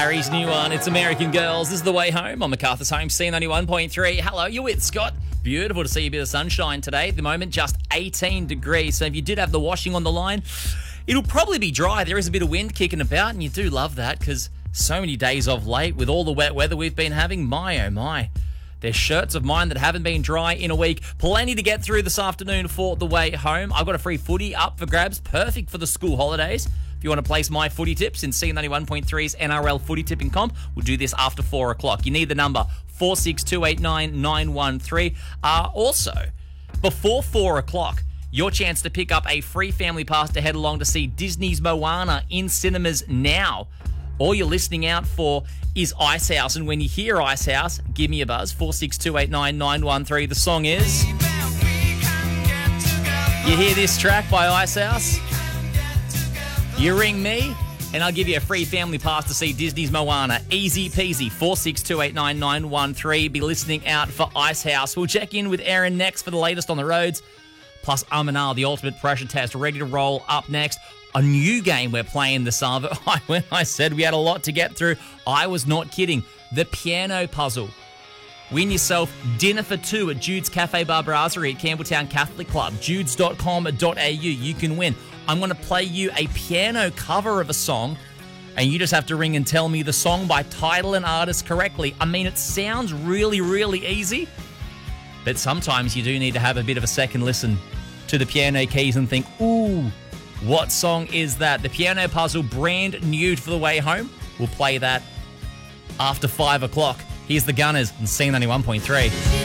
Harry's new one, it's American Girls. This is The Way Home on MacArthur's Home, C91.3. Hello, you're with Scott. Beautiful to see a bit of sunshine today. At the moment, just 18 degrees. So if you did have the washing on the line, it'll probably be dry. There is a bit of wind kicking about, and you do love that because so many days of late with all the wet weather we've been having. My, oh my. There's shirts of mine that haven't been dry in a week. Plenty to get through this afternoon for The Way Home. I've got a free footy up for grabs, perfect for the school holidays. If you want to place my footy tips in C91.3's NRL footy tipping comp, we'll do this after 4 o'clock. You need the number 46289 Also, before 4 o'clock, your chance to pick up a free family pass to head along to see Disney's Moana in cinemas now. All you're listening out for is Icehouse, and when you hear Icehouse, give me a buzz, 46289 The song is... You hear this track by Icehouse? You ring me, and I'll give you a free family pass to see Disney's Moana. Easy peasy, 46289 Be listening out for Icehouse. We'll check in with Aaron next for the latest on the roads. Plus Amanal, the ultimate pressure test, ready to roll up next. A new game we're playing this summer. When I said we had a lot to get through, I was not kidding. The piano puzzle. Win yourself dinner for two at Jude's Cafe Bar Brasserie at Campbelltown Catholic Club. Judes.com.au. You can win. I'm going to play you a piano cover of a song, and you just have to ring and tell me the song by title and artist correctly. I mean, it sounds really, really easy, but sometimes you do need to have a bit of a second listen to the piano keys and think, ooh, what song is that? The piano puzzle, brand new for The Way Home. We'll play that after 5 o'clock. Here's the Gunners on C91.3.